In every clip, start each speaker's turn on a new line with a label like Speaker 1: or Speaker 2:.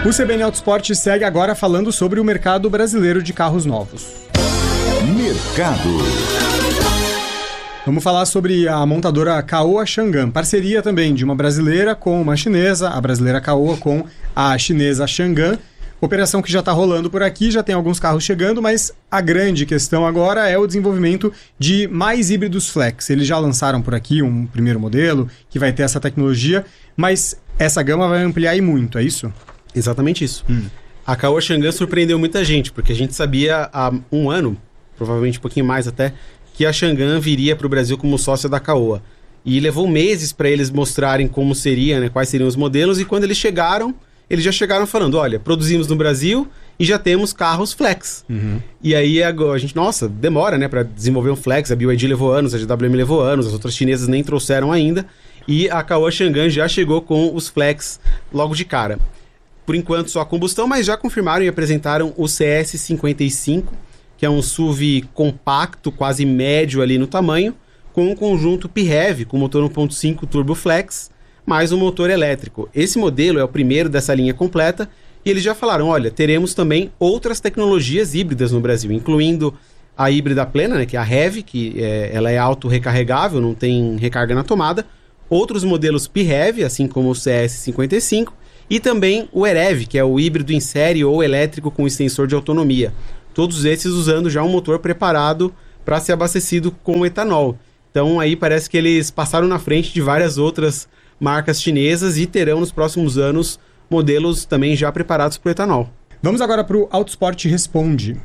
Speaker 1: O CBN Autosport segue agora falando sobre o mercado brasileiro de carros novos.
Speaker 2: Mercado.
Speaker 1: Vamos falar sobre a montadora Caoa Chang'an, parceria também de uma brasileira com uma chinesa, a brasileira Caoa com a chinesa Chang'an. Operação que já está rolando por aqui, já tem alguns carros chegando, mas a grande questão agora é o desenvolvimento de mais híbridos flex. Eles já lançaram por aqui um primeiro modelo que vai ter essa tecnologia, mas essa gama vai ampliar e muito, é isso?
Speaker 3: Exatamente isso. A Caoa Chang'an surpreendeu muita gente, porque a gente sabia há um ano, provavelmente um pouquinho mais até, que a Chang'an viria para o Brasil como sócia da Caoa. E levou meses para eles mostrarem como seria, né, quais seriam os modelos, e quando eles já chegaram falando, olha, produzimos no Brasil e já temos carros flex. E aí a gente, nossa, demora, né, para desenvolver um flex, a BYD levou anos, a GWM levou anos, as outras chinesas nem trouxeram ainda, e a Caoa Chang'an já chegou com os flex logo de cara. Por enquanto só a combustão, mas já confirmaram e apresentaram o CS55, que é um SUV compacto, quase médio ali no tamanho, com um conjunto PHEV, com motor 1.5 Turbo Flex, mais um motor elétrico. Esse modelo é o primeiro dessa linha completa, e eles já falaram, olha, teremos também outras tecnologias híbridas no Brasil, incluindo a híbrida plena, né, que é a HEV, que ela é auto-recarregável, não tem recarga na tomada, outros modelos PHEV, assim como o CS55, e também o EREV, que é o híbrido em série ou elétrico com extensor de autonomia. Todos esses usando já um motor preparado para ser abastecido com etanol. Então aí parece que eles passaram na frente de várias outras marcas chinesas e terão nos próximos anos modelos também já preparados para o etanol.
Speaker 1: Vamos agora para o Autosport Responde.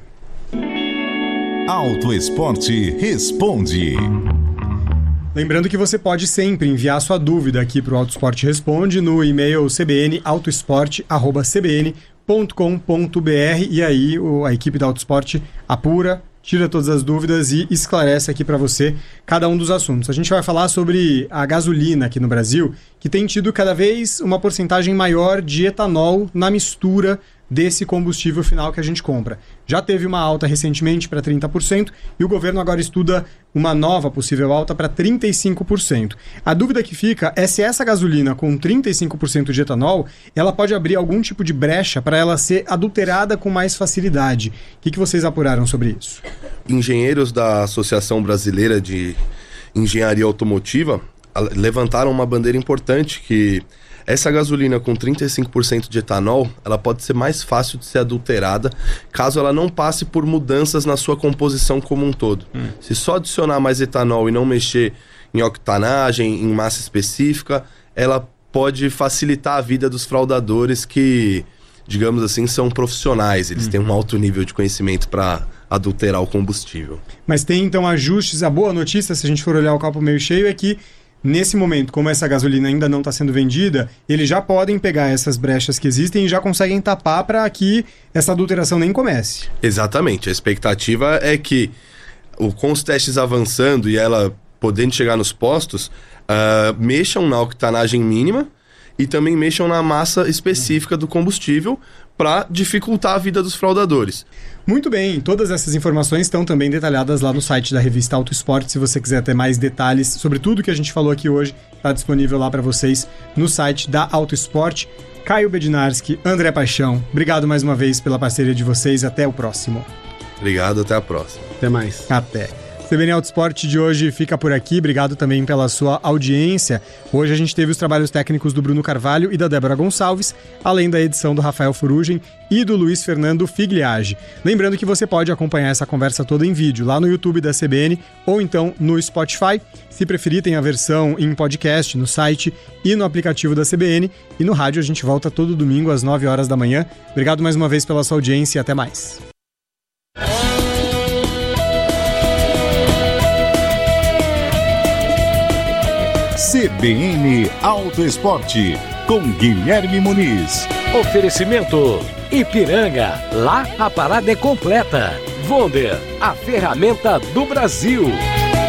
Speaker 2: Autosport Responde.
Speaker 1: Lembrando que você pode sempre enviar sua dúvida aqui para o Autosport Responde no e-mail cbnautosport@cbn.com.br e aí a equipe da Autosport apura, tira todas as dúvidas e esclarece aqui para você cada um dos assuntos. A gente vai falar sobre a gasolina aqui no Brasil, que tem tido cada vez uma porcentagem maior de etanol na mistura desse combustível final que a gente compra. Já teve uma alta recentemente para 30% e o governo agora estuda uma nova possível alta para 35%. A dúvida que fica é se essa gasolina com 35% de etanol, ela pode abrir algum tipo de brecha para ela ser adulterada com mais facilidade. O que vocês apuraram sobre isso?
Speaker 4: Engenheiros da Associação Brasileira de Engenharia Automotiva levantaram uma bandeira importante que essa gasolina com 35% de etanol, ela pode ser mais fácil de ser adulterada caso ela não passe por mudanças na sua composição como um todo. Se só adicionar mais etanol e não mexer em octanagem, em massa específica, ela pode facilitar a vida dos fraudadores que, digamos assim, são profissionais. Eles têm um alto nível de conhecimento para adulterar o combustível.
Speaker 1: Mas tem então ajustes. A boa notícia, se a gente for olhar o copo meio cheio, é que nesse momento, como essa gasolina ainda não está sendo vendida, eles já podem pegar essas brechas que existem e já conseguem tapar para que essa adulteração nem comece.
Speaker 4: Exatamente. A expectativa é que, com os testes avançando e ela podendo chegar nos postos, mexam na octanagem mínima e também mexam na massa específica do combustível para dificultar a vida dos fraudadores.
Speaker 1: Muito bem, todas essas informações estão também detalhadas lá no site da revista Autosport. Se você quiser ter mais detalhes sobre tudo que a gente falou aqui hoje, está disponível lá para vocês no site da Autosport. Caio Bednarski, André Paixão, obrigado mais uma vez pela parceria de vocês. Até o próximo.
Speaker 4: Obrigado, até a próxima.
Speaker 3: Até mais.
Speaker 1: Até. CBN Autosport de hoje fica por aqui. Obrigado também pela sua audiência. Hoje a gente teve os trabalhos técnicos do Bruno Carvalho e da Débora Gonçalves, além da edição do Rafael Furugem e do Luiz Fernando Figliage. Lembrando que você pode acompanhar essa conversa toda em vídeo lá no YouTube da CBN ou então no Spotify. Se preferir, tem a versão em podcast no site e no aplicativo da CBN. E no rádio a gente volta todo domingo às 9 horas da manhã. Obrigado mais uma vez pela sua audiência e até mais.
Speaker 2: CBN Autoesporte, com Guilherme Muniz.
Speaker 5: Oferecimento Ipiranga, lá a parada é completa. Wonder, a ferramenta do Brasil.